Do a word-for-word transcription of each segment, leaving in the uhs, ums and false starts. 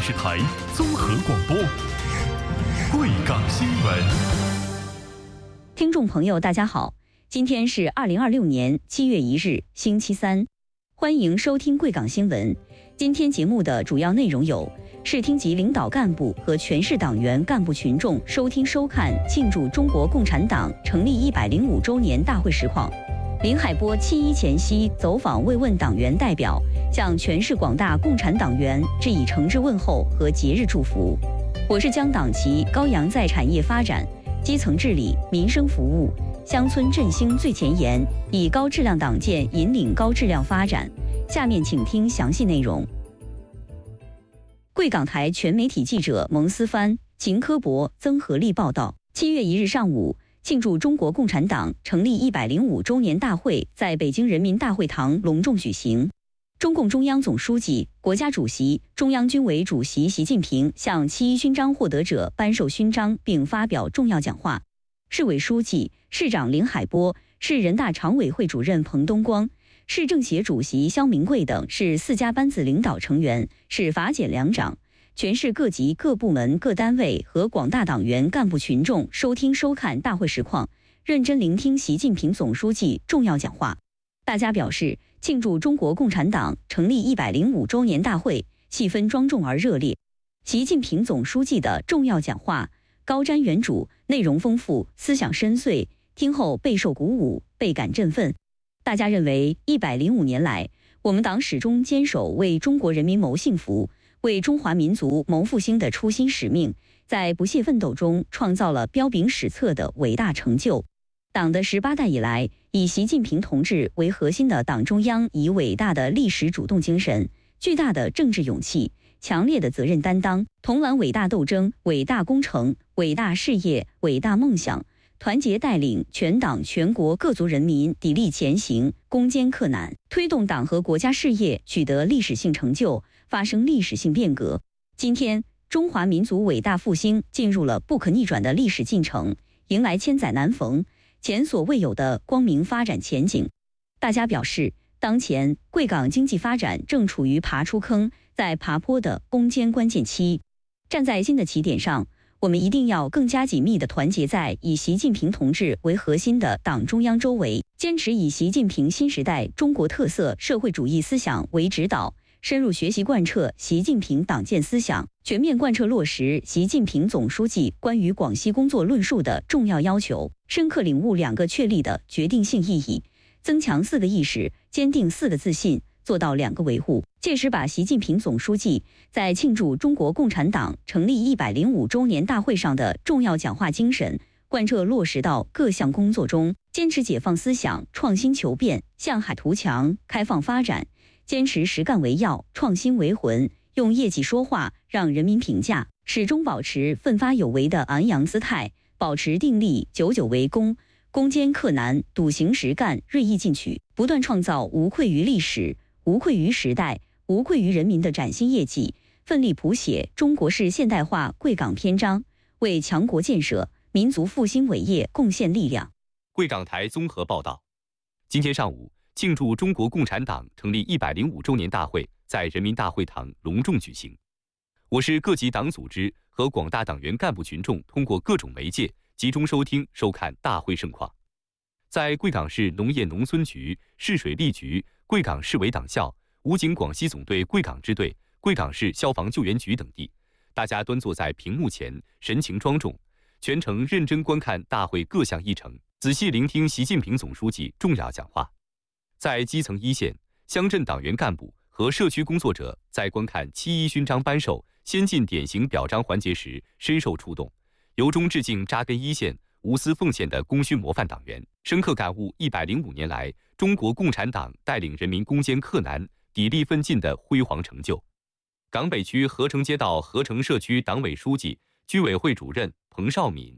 视台综合广播，贵港新闻。 听众朋友，大家好，今天是二零二六年七月一日，星期三，欢迎收听贵港新闻。今天节目的主要内容有：市厅级领导干部和全市党员干部群众收听收看庆祝中国共产党成立一百零五周年大会实况。林海波七一前夕走访慰问党员代表，向全市广大共产党员致以诚挚问候和节日祝福。我是将党旗高扬在产业发展、基层治理、民生服务、乡村振兴最前沿，以高质量党建引领高质量发展。下面请听详细内容。贵港台全媒体记者蒙思帆、秦科博、曾和利报道：七月一日上午，庆祝中国共产党成立一百零五周年大会在北京人民大会堂隆重举行。中共中央总书记、国家主席、中央军委主席习近平向七一勋章获得者颁授勋章并发表重要讲话。市委书记、市长林海波、市人大常委会主任彭东光、市政协主席肖明贵等市四家班子领导成员、市法检两长、全市各级各部门各单位和广大党员干部群众收听收看大会实况，认真聆听习近平总书记重要讲话。大家表示，庆祝中国共产党成立一百零五周年大会气氛庄重而热烈。习近平总书记的重要讲话高瞻远瞩，内容丰富，思想深邃，听后备受鼓舞，倍感振奋。大家认为，一百零五年来，我们党始终坚守为中国人民谋幸福、为中华民族谋复兴的初心使命，在不懈奋斗中创造了彪炳史册的伟大成就。党的十八代以来，以习近平同志为核心的党中央以伟大的历史主动精神、巨大的政治勇气、强烈的责任担当，统揽伟大斗争、伟大工程、伟大事业、伟大梦想，团结带领全党全国各族人民砥砺前行，攻坚克难，推动党和国家事业取得历史性成就，发生历史性变革。今天，中华民族伟大复兴进入了不可逆转的历史进程，迎来千载难逢、前所未有的光明发展前景。大家表示，当前贵港经济发展正处于爬出坑、在爬坡的攻坚关键期。站在新的起点上，我们一定要更加紧密地团结在以习近平同志为核心的党中央周围，坚持以习近平新时代中国特色社会主义思想为指导，深入学习贯彻习近平党建思想，全面贯彻落实习近平总书记关于广西工作论述的重要要求，深刻领悟两个确立的决定性意义，增强四个意识，坚定四个自信，做到两个维护，届时把习近平总书记在庆祝中国共产党成立一百零五周年大会上的重要讲话精神贯彻落实到各项工作中，坚持解放思想、创新求变、向海图强、开放发展，坚持实干为要、创新为魂，用业绩说话，让人民评价，始终保持奋发有为的昂扬姿态，保持定力，久久为功，攻坚克难，笃行实干，锐意进取，不断创造无愧于历史、无愧于时代、无愧于人民的崭新业绩，奋力谱写中国式现代化贵港篇章，为强国建设、民族复兴伟业贡献力量。 贵港台综合报道：今天上午，庆祝中国共产党成立一百零五周年大会在人民大会堂隆重举行。我市各级党组织和广大党员干部群众通过各种媒介集中收听收看大会盛况。在贵港市农业农村局、市水利局、贵港市委党校、武警广西总队贵港支队、贵港市消防救援局等地，大家端坐在屏幕前，神情庄重，全程认真观看大会各项议程，仔细聆听习近平总书记重要讲话。在基层一线、乡镇党员干部和社区工作者在观看七一勋章颁授、先进典型表彰环节时深受触动，由衷致敬扎根一线、无私奉献的功勋模范党员，深刻感悟一百零五年来中国共产党带领人民攻坚克难、砥砺奋进的辉煌成就。港北区合成街道合成社区党委书记、居委会主任彭绍敏：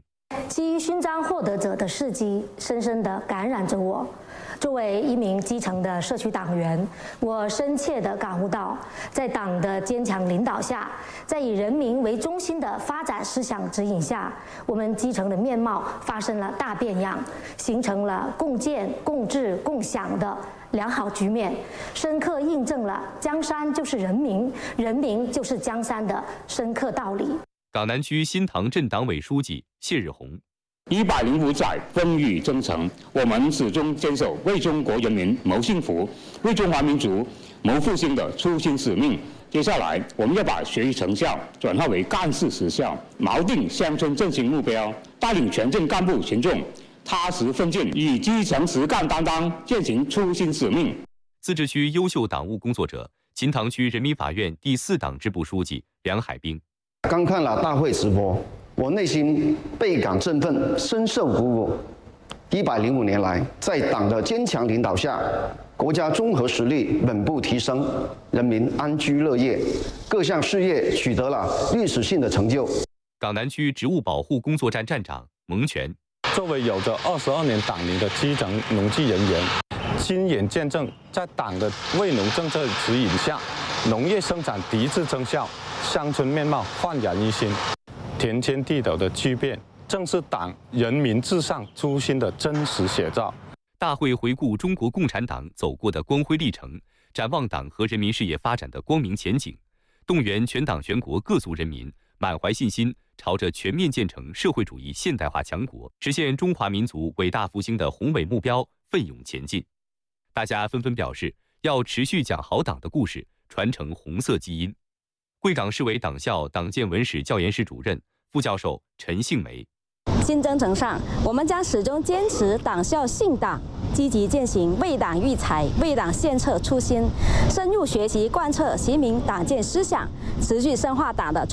基于勋章获得者的事迹，深深地感染着我。作为一名基层的社区党员，我深切地感悟到，在党的坚强领导下，在以人民为中心的发展思想指引下，我们基层的面貌发生了大变样，形成了共建、共治、共享的良好局面，深刻印证了江山就是人民，人民就是江山的深刻道理。 港南区新塘镇党委书记谢日红。 一百零五载风雨征程，我们始终坚守为中国人民谋幸福、为中华民族谋复兴的初心使命。接下来，我们要把学习成效转化为干事实效，锚定乡村振兴目标，带领全镇干部群众踏实奋进，以基层实干担当，践行初心使命。 自治区优秀党务工作者，秦塘区人民法院第四党支部书记梁海兵。 刚看了大会直播，我内心倍感振奋，深受鼓舞。一百零五年来，在党的坚强领导下，国家综合实力稳步提升，人民安居乐业，各项事业取得了历史性的成就。 港南区植物保护工作站站长蒙全， 作为有着二十二年党龄的基层农技人员，亲眼见证在党的为农政策指引下，农业生产提质增效，乡村面貌焕然一新。田间地头的巨变，正是党人民至上初心的真实写照。 大会回顾中国共产党走过的光辉历程，展望党和人民事业发展的光明前景，动员全党全国各族人民满怀信心，朝着全面建成社会主义现代化强国、实现中华民族伟大复兴的宏伟目标奋勇前进。大家纷纷表示要持续讲好党的故事，传承红色基因。贵港市委党校党建文史教研室主任、副教授陈杏梅。 新征程上，我们将始终坚持党校信党，积极践行为党育才、为党献策初心，深入学习贯彻习民党建思想，持续深化党的